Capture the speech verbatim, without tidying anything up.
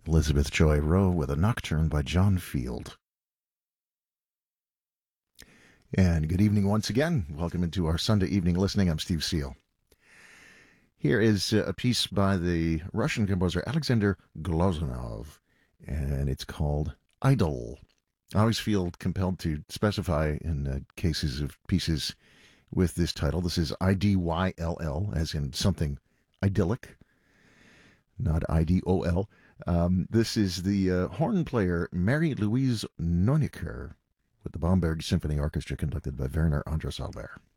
Elizabeth Joy Rowe with a nocturne by John Field. And good evening once again. Welcome into our Sunday evening listening. I'm Steve Seal. Here is a piece by the Russian composer Alexander Glazunov, and it's called Idol. I always feel compelled to specify in uh, cases of pieces with this title. This is I D Y L L, as in something idyllic, not I D O L. Um, this is the uh, horn player Mary Louise Neunicker with the Bamberg Symphony Orchestra conducted by Werner Andras Albert.